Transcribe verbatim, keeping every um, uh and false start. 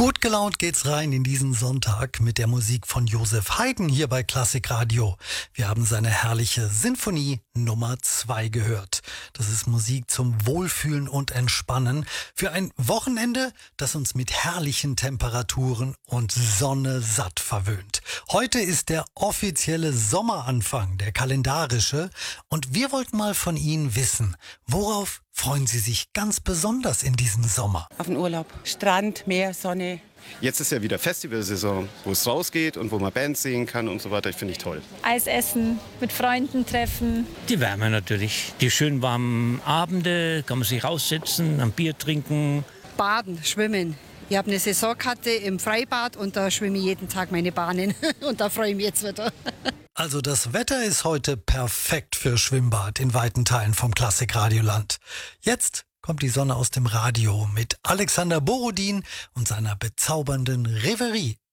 Gut gelaunt geht's rein in diesen Sonntag mit der Musik von Josef Haydn hier bei Klassik Radio. Wir haben seine herrliche Sinfonie Nummer zwei gehört. Das ist Musik zum Wohlfühlen und Entspannen für ein Wochenende, das uns mit herrlichen Temperaturen und Sonne satt verwöhnt. Heute ist der offizielle Sommeranfang, der kalendarische, und wir wollten mal von Ihnen wissen, worauf freuen Sie sich ganz besonders in diesem Sommer? Auf den Urlaub. Strand, Meer, Sonne. Jetzt ist ja wieder Festivalsaison, wo es rausgeht und wo man Bands sehen kann und so weiter. Ich finde ich toll. Eis essen, mit Freunden treffen. Die Wärme natürlich. Die schön warmen Abende, kann man sich raussetzen, ein Bier trinken. Baden, schwimmen. Ich habe eine Saisonkarte im Freibad und da schwimme ich jeden Tag meine Bahnen. Und da freue ich mich jetzt wieder. Also das Wetter ist heute perfekt für Schwimmbad in weiten Teilen vom Klassik-Radioland. Jetzt kommt die Sonne aus dem Radio mit Alexander Borodin und seiner bezaubernden Reverie.